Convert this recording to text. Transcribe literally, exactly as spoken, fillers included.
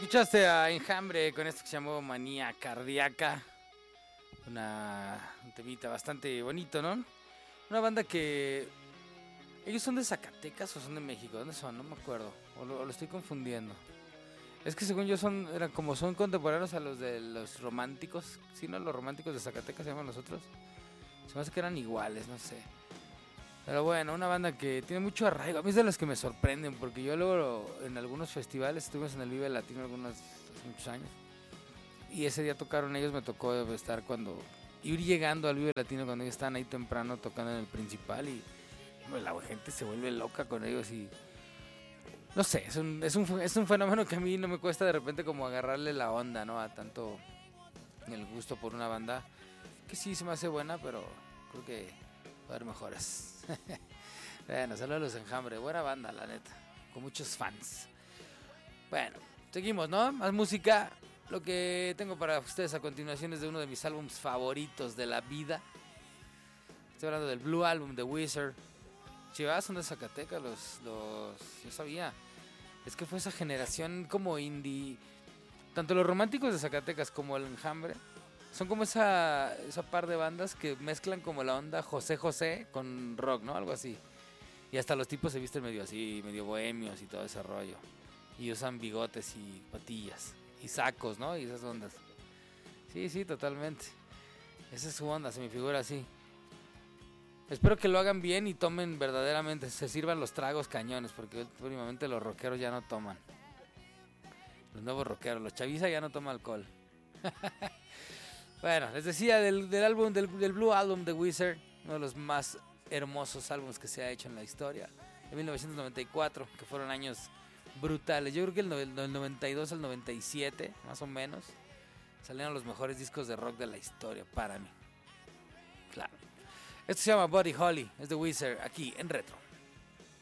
Escuchaste a Enjambre con esto que se llamó Manía Cardíaca. Una, un temita bastante bonito, ¿no? Una banda que... ¿Ellos son de Zacatecas o son de México? ¿Dónde son? No me acuerdo. O lo, o lo estoy confundiendo. Es que según yo son, eran como son contemporáneos a los de los románticos. ¿Sí, no? Los románticos de Zacatecas se llaman los otros. Se me hace que eran iguales, no sé. Pero bueno, una banda que tiene mucho arraigo. A mí es de las que me sorprenden, porque yo luego en algunos festivales estuvimos en el Vive Latino algunos hace muchos años. Y ese día tocaron ellos, me tocó estar cuando... ir llegando al Vive Latino cuando ellos estaban ahí temprano tocando en el principal y bueno, la gente se vuelve loca con ellos y... No sé, es un, es, un, es un fenómeno que a mí no me cuesta de repente como agarrarle la onda, ¿no? A tanto el gusto por una banda que sí se me hace buena, pero creo que va a haber mejores. Bueno, saludos a los Enjambre, buena banda, la neta, con muchos fans. Bueno, seguimos, ¿no? Más música. Lo que tengo para ustedes a continuación es de uno de mis álbumes favoritos de la vida. Estoy hablando del Blue Album de Weezer. Chivas son de Zacatecas, los, los... Yo sabía. Es que fue esa generación como indie. Tanto los románticos de Zacatecas como el Enjambre son como esa, esa par de bandas que mezclan como la onda José José con rock, ¿no? Algo así. Y hasta los tipos se visten medio así, medio bohemios y todo ese rollo. Y usan bigotes y patillas. Y sacos, ¿no? Y esas ondas. Sí, sí, totalmente. Esa es su onda, se me figura así. Espero que lo hagan bien y tomen verdaderamente, se sirvan los tragos cañones, porque últimamente los rockeros ya no toman. Los nuevos rockeros, los chaviza ya no toman alcohol. Bueno, les decía del, del álbum, del, del Blue Album de Weezer, uno de los más hermosos álbumes que se ha hecho en la historia, de mil novecientos noventa y cuatro, que fueron años brutales. Yo creo que el, del noventa y dos al noventa y siete, más o menos, salieron los mejores discos de rock de la historia para mí. Claro. Esto se llama Buddy Holly, es de Weezer, aquí en Retro.